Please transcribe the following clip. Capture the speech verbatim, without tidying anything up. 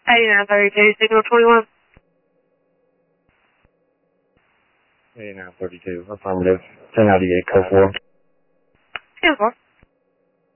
eighty-nine thirty-two, signal twenty-one. eighty-nine thirty-two, affirmative. ten ninety-eight, code four. ten four.